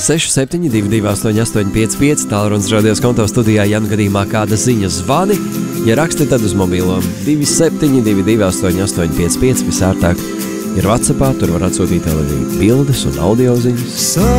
6722 885, tālrunis radios konto studijā, ja gadījumā kāda ziņa zvani. Ja raksti, tad uz mobilo 2722 885, visārtāk ir WhatsAppā, tur var atsūtīt arī bildes un audio ziņas.